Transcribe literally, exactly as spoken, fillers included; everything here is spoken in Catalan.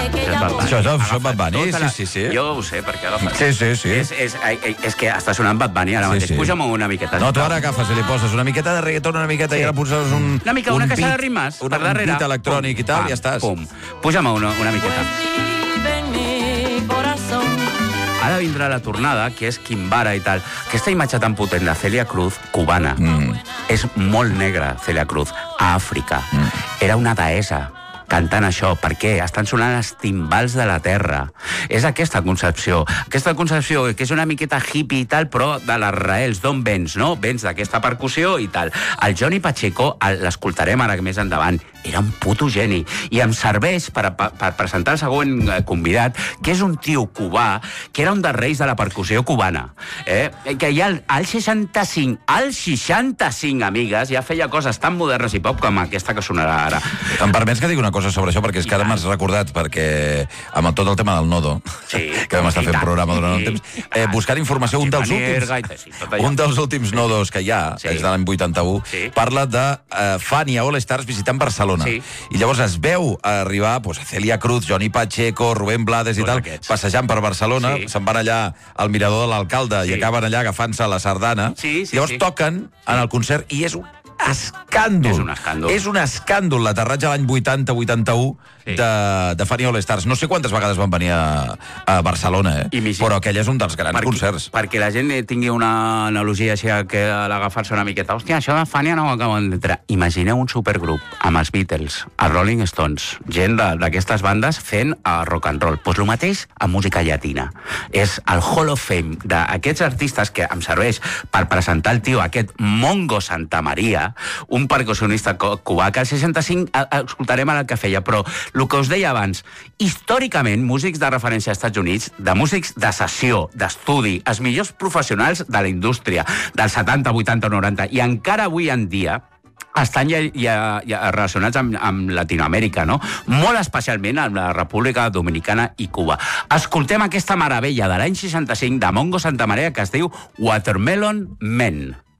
Això és això és Bad Bunny, Tota sí, la- sí, sí. Jo ho sé, perquè agafes... Sí, sí, sí. És, és, és que està sonant Bad Bunny ara Sí, mateix. sí. Puja-m'ho una miqueta. No, tu ara agafes i li poses una miqueta de reggaeton, una miqueta, Sí. i ara poses un... Una mica, una un caixa de beat, rimes un, per darrere. Un beat electrònic i tal, Pam, i ja estàs. Pum. Puja-me una, una miqueta. Ara vindrà la tornada, que és Kimbara i tal. Aquesta imatge tan potent de Celia Cruz, cubana, Mm. és molt negra, Celia Cruz, a Àfrica. Mm. Era una deessa cantant això. Per què? Estan sonant els timbals de la terra. És aquesta concepció. Aquesta concepció que és una miqueta hippie i tal, però de les raels, d'on vens, no? Vens d'aquesta percussió i tal. El Johnny Pacheco, el- l'escoltarem ara més endavant, era un puto geni. I em serveix per, per, per presentar el següent eh, convidat, que és un tio cubà, que era un dels reis de la percussió cubana. Eh? Que ja al, al seixanta-cinc, al seixanta-cinc, amigues, ja feia coses tan modernes i pop com aquesta que sonarà ara. Em permets que digui una cosa sobre això, perquè és que ara m'has recordat, perquè amb el, tot el tema del nodo, Sí, que vam estar i fent tant, programa durant un i- temps, i eh, tant. buscant informació, un dels Ximanier, últims, gaita, sí, tot allò. un dels últims nodos que hi ha, Sí. és de l'any vuitanta-u, Sí. parla de eh, Fania All Stars visitant Barcelona. Sí. I llavors es veu arribar pues, Celia Cruz, Johnny Pacheco, Rubén Blades i Tots tal, aquests. passejant per Barcelona, Sí. se'n van allà al mirador de l'alcalde Sí. i acaben allà agafant-se la sardana. Sí, sí, llavors sí. toquen en el concert i és un escàndol. És un escàndol. És un escàndol l'aterratge l'any vuitanta vuitanta-u Sí. de, de Fania All Stars. No sé quantes vegades van venir a, a Barcelona, eh? I m'hi- Però aquell és un dels grans Perquè- concerts. Perquè la gent tingui una analogia així que a l'agafar-se una miqueta. Hòstia, això de Fania no ho acaben d'entrar. Imagineu un supergrup amb els Beatles, els Rolling Stones, gent de- d'aquestes bandes fent uh, rock and roll. Doncs pues el mateix amb música llatina. És el Hall of Fame d'aquests artistes que em serveix per presentar el tio, aquest Mongo Santamaria, un percussionista co- cubà que al seixanta-cinc a- a- escoltarem ara el que feia, però el que us deia abans, històricament, músics de referència als Estats Units, de músics de sessió, d'estudi, els millors professionals de la indústria, dels setanta, vuitanta, noranta, i encara avui en dia estan ja, ja, ja relacionats amb, amb Latinoamèrica, no? Molt especialment amb la República Dominicana i Cuba. Escoltem aquesta meravella de l'any seixanta-cinc de Mongo Santamaria que es diu Watermelon Men.